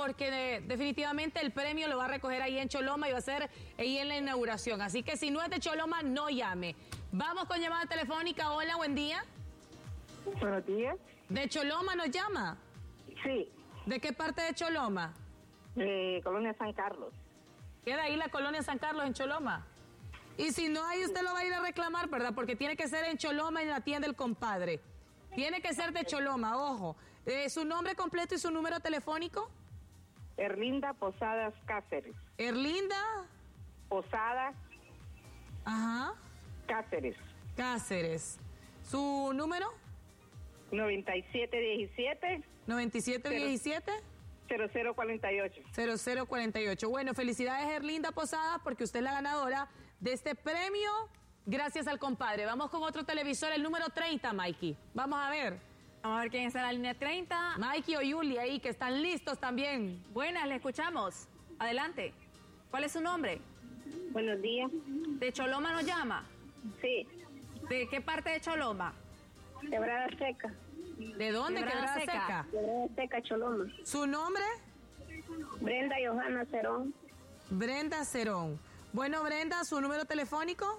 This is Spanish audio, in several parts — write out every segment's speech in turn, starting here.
porque definitivamente el premio lo va a recoger ahí en Choloma y va a ser ahí en la inauguración. Así que si no es de Choloma, no llame. Vamos con llamada telefónica. Hola, buen día. Buenos días. ¿De Choloma nos llama? Sí. ¿De qué parte de Choloma? De Colonia San Carlos. Queda ahí la Colonia San Carlos en Choloma. Y si no hay, usted lo va a ir a reclamar, ¿verdad? Porque tiene que ser en Choloma, en la tienda del compadre. Tiene que ser de Choloma, ojo. ¿Su nombre completo y su número telefónico? Erlinda Posadas Cáceres. Erlinda Posadas. Ajá. Cáceres. Cáceres. ¿Su número? 9717. 9717. 0048. 0048. Bueno, felicidades Erlinda Posadas porque usted es la ganadora de este premio gracias al compadre. Vamos con otro televisor, el número 30, Mikey. Vamos a ver. Vamos a ver quién está en la línea 30. Mikey o Yuli ahí, que están listos también. Buenas, le escuchamos. Adelante. ¿Cuál es su nombre? Buenos días. ¿De Choloma nos llama? Sí. ¿De qué parte de Choloma? Quebrada Seca. ¿De dónde? Quebrada Seca. Quebrada Seca, Choloma. ¿Su nombre? Brenda Johanna Cerón. Brenda Cerón. Bueno, Brenda, ¿su número telefónico?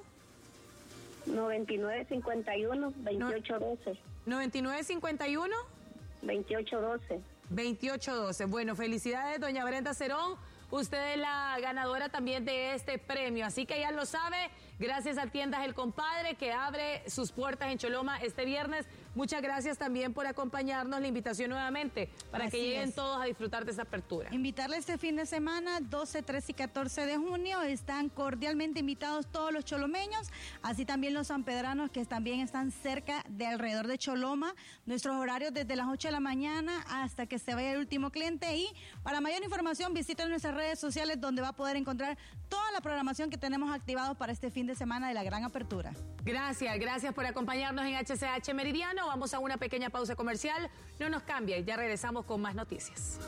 9951-2812. 9951. 2812. 2812. Bueno, felicidades, doña Brenda Cerón. Usted es la ganadora también de este premio. Así que ya lo sabe, gracias a Tiendas El Compadre, que abre sus puertas en Choloma este viernes. Muchas gracias también por acompañarnos. La invitación nuevamente para que lleguen todos a disfrutar de esa apertura. Invitarle este fin de semana, 12, 13 y 14 de junio. Están cordialmente invitados todos los cholomeños, así también los sanpedranos que también están cerca de alrededor de Choloma. Nuestros horarios desde las 8 de la mañana hasta que se vaya el último cliente. Y para mayor información, visiten nuestras redes sociales donde va a poder encontrar toda la programación que tenemos activados para este fin de semana de la gran apertura. Gracias por acompañarnos en HCH Meridiano. Vamos a una pequeña pausa comercial. No nos cambie, ya regresamos con más noticias.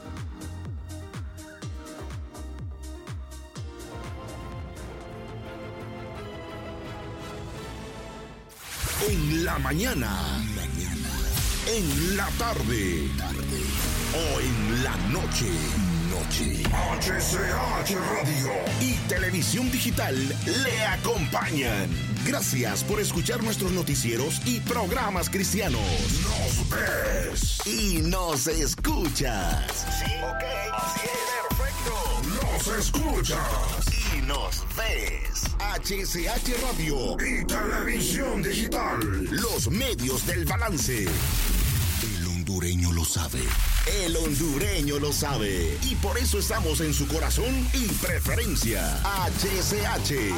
En la mañana, en la tarde o en la noche. HCH Radio y Televisión Digital le acompañan. Gracias por escuchar nuestros noticieros y programas cristianos. Nos ves y nos escuchas. Sí, ok, sí, perfecto. Nos escuchas y nos ves. HCH Radio y Televisión Digital. Los medios del balance. El hondureño lo sabe. El hondureño lo sabe. Y por eso estamos en su corazón y preferencia. HCH.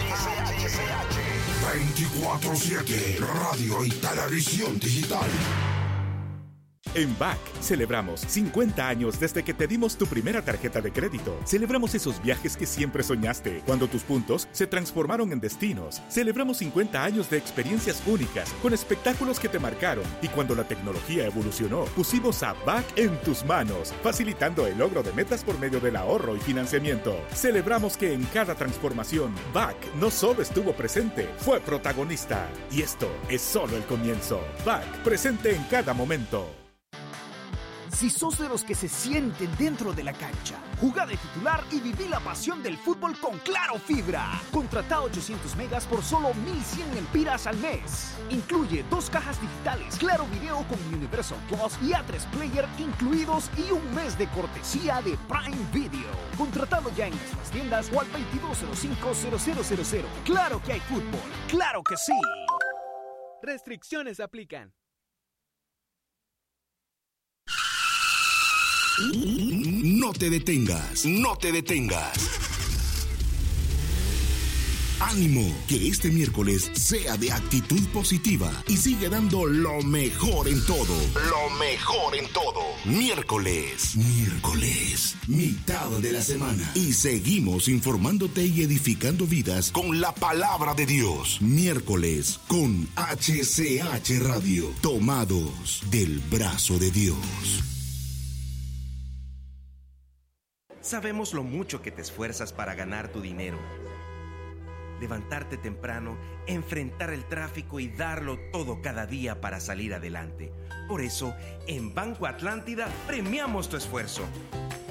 24/7. Radio y Televisión Digital. En BAC celebramos 50 años desde que te dimos tu primera tarjeta de crédito. Celebramos esos viajes que siempre soñaste, cuando tus puntos se transformaron en destinos. Celebramos 50 años de experiencias únicas, con espectáculos que te marcaron. Y cuando la tecnología evolucionó, pusimos a BAC en tus manos, facilitando el logro de metas por medio del ahorro y financiamiento. Celebramos que en cada transformación, BAC no solo estuvo presente, fue protagonista. Y esto es solo el comienzo. BAC, presente en cada momento. Si sos de los que se sienten dentro de la cancha, jugá de titular y viví la pasión del fútbol con Claro Fibra. Contratá 800 megas por solo 1,100 lempiras al mes. Incluye 2 cajas digitales, Claro Video con Universal Plus y A3 Player incluidos y un mes de cortesía de Prime Video. Contratalo ya en nuestras tiendas o al 2205-0000. Claro que hay fútbol, claro que sí. Restricciones aplican. No te detengas, no te detengas. Ánimo, que este miércoles sea de actitud positiva y sigue dando lo mejor en todo. Lo mejor en todo. Miércoles, mitad de la semana. Y seguimos informándote y edificando vidas con la palabra de Dios. Miércoles con HCH Radio, tomados del brazo de Dios. Sabemos lo mucho que te esfuerzas para ganar tu dinero. Levantarte temprano, enfrentar el tráfico y darlo todo cada día para salir adelante. Por eso, en Banco Atlántida premiamos tu esfuerzo.